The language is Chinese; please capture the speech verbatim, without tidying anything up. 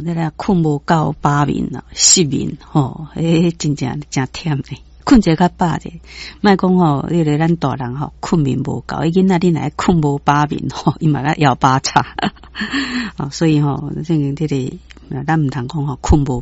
那个困无够八眠啦，失眠吼，诶，真正真忝诶。困者较饱者，莫讲吼，迄个咱大人吼困眠无够，伊囡仔恁来困无饱眠吼，伊嘛来摇巴叉，啊，所以吼，这个这个，咱毋通讲吼困无